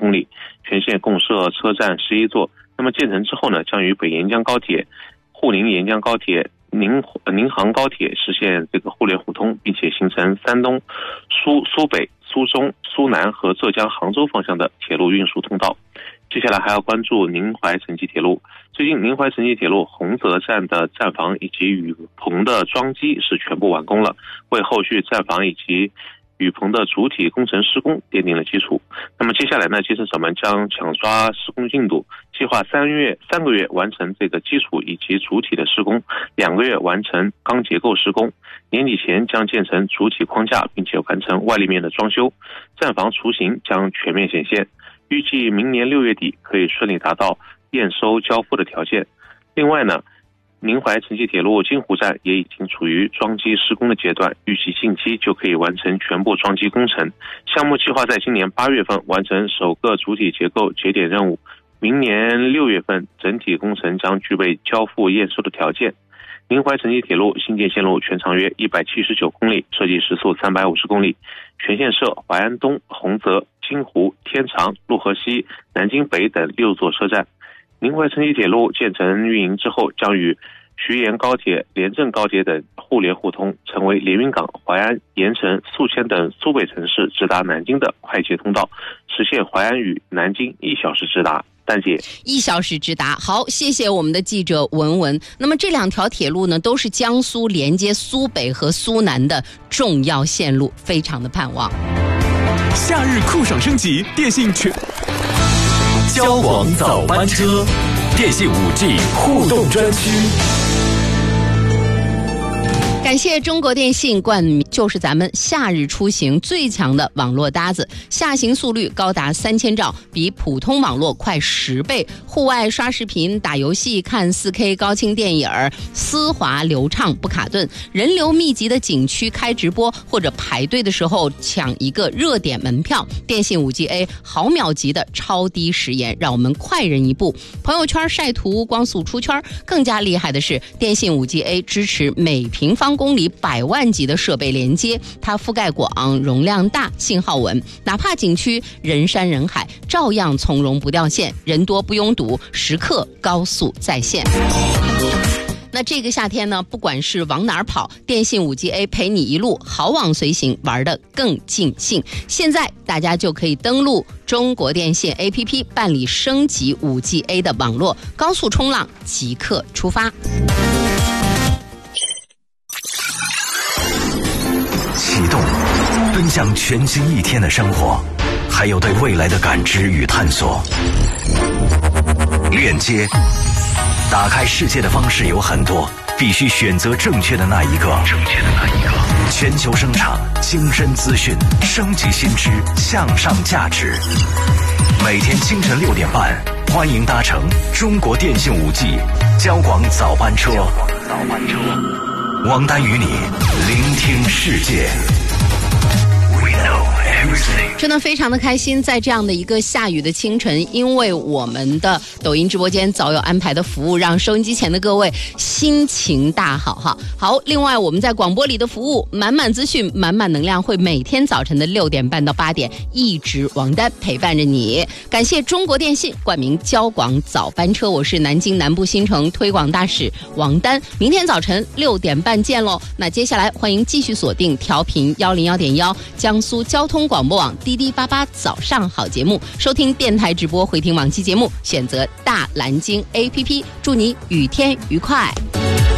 公里，全线共设车站11座。那么建成之后呢，将与北沿江高铁、沪宁沿江高铁、宁杭高铁实现这个互联互通，并且形成山东、苏北、苏中、苏南和浙江杭州方向的铁路运输通道。接下来还要关注宁淮城际铁路。最近宁淮城际铁路洪泽站的站房以及雨棚的桩基是全部完工了，为后续站房以及雨棚的主体工程施工奠定了基础。那么接下来呢，建设者们将抢抓施工进度，计划3个月完成这个基础以及主体的施工，2个月完成钢结构施工，年底前将建成主体框架，并且完成外立面的装修，站房雏形将全面显现。预计明年6月底可以顺利达到验收交付的条件。另外呢，宁淮城际铁路金湖站也已经处于桩基施工的阶段，预计近期就可以完成全部桩基工程。项目计划在今年8月份完成首个主体结构节点任务，明年6月份整体工程将具备交付验收的条件。宁淮城际铁路新建线路全长约179公里，设计时速350公里，全线设淮安东、洪泽、金湖、天长、潞河西、南京北等6座车站。宁淮城际铁路建成运营之后，将与徐沿高铁、连镇高铁等互联互通，成为连云港、淮安、盐城、宿迁等苏北城市直达南京的快捷通道，实现淮安与南京1小时直达。丹姐 ，1小时直达。好，谢谢我们的记者文文。那么这2条铁路呢，都是江苏连接苏北和苏南的重要线路，非常的盼望。 夏日酷爽升级，电信全交广早班车，电信5G 互动专区。 感谢中国电信冠名，就是咱们夏日出行最强的网络搭子，下行速率高达3000兆，比普通网络快10倍。户外刷视频、打游戏、看4K 高清电影，丝滑流畅不卡顿。人流密集的景区开直播，或者排队的时候抢一个热点门票。电信5G A 毫秒级的超低时延，让我们快人一步。朋友圈晒图光速出圈，更加厉害的是，电信5G A 支持每平方公里100万级的设备连接，它覆盖广、容量大、信号稳，哪怕景区人山人海，照样从容不掉线，人多不拥堵，时刻高速在线。那这个夏天呢，不管是往哪儿跑，电信5G A 陪你一路好网随行，玩得更尽兴。现在大家就可以登录中国电信 APP 办理升级5G A 的网络，高速冲浪即刻出发。 启动，奔向全新一天的生活，还有对未来的感知与探索。链接，打开世界的方式有很多，必须选择正确的那一个。全球生产，精深资讯，升级新知，向上价值。每天清晨6点半，欢迎搭乘中国电信5G 交广早班车。王丹与你聆听世界。 真的非常的开心，在这样的一个下雨的清晨，因为我们的抖音直播间早有安排的服务，让收音机前的各位心情大好哈。好，另外我们在广播里的服务，满满资讯，满满能量，会每天早晨的6点半到8点，一直王丹陪伴着你。感谢中国电信冠名交广早班车，我是南京南部新城推广大使王丹，明天早晨6点半见喽。那接下来欢迎继续锁定调频101.1江苏交通广播网滴滴88早上好节目，收听电台直播，回听往期节目，选择大蓝鲸 APP， 祝你雨天愉快。